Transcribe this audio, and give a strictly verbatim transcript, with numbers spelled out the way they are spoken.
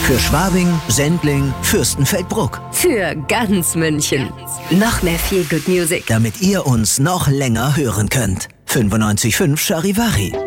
Für Schwabing, Sendling, Fürstenfeldbruck. Für ganz München. Noch mehr Feel Good Music. Damit ihr uns noch länger hören könnt. fünfundneunzig Komma fünf Charivari.